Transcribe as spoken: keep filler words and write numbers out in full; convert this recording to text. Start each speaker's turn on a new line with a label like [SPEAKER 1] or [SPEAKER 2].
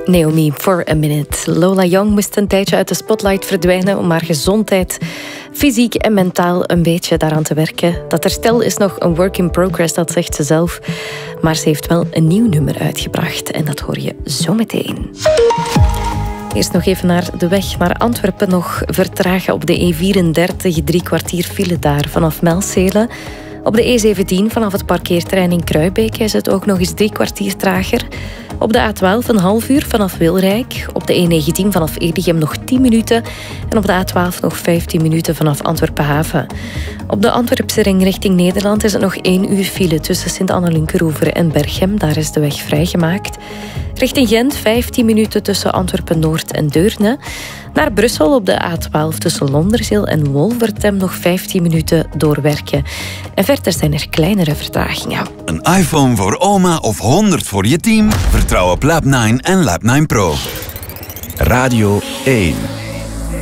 [SPEAKER 1] Naomi, for a minute. Lola Young moest een tijdje uit de spotlight verdwijnen om haar gezondheid, fysiek en mentaal, een beetje daaraan te werken. Dat herstel is nog een work in progress, dat zegt ze zelf. Maar ze heeft wel een nieuw nummer uitgebracht en dat hoor je zo meteen. Eerst nog even naar de weg naar Antwerpen. Nog vertragen op de E vierendertig, drie kwartier file daar vanaf Melcelen. Op de E zeventien vanaf het parkeerterrein in Kruibeke is het ook nog eens drie kwartier trager. Op de A twaalf een half uur vanaf Wilrijk. Op de E negentien vanaf Edichem nog tien minuten. En op de A twaalf nog vijftien minuten vanaf Antwerpen-Haven. Op de Antwerpse ring richting Nederland is het nog één uur file tussen Sint-Annelinkeroever en Berchem. Daar is de weg vrijgemaakt. Richting Gent vijftien minuten tussen Antwerpen-Noord en Deurne. Naar Brussel op de A twaalf tussen Londerzeel en Wolvertem nog vijftien minuten doorwerken. En verder zijn er kleinere vertragingen.
[SPEAKER 2] Een iPhone voor oma of honderd voor je team? Vertrouw op Lab nine en Lab nine Pro.
[SPEAKER 3] Radio één.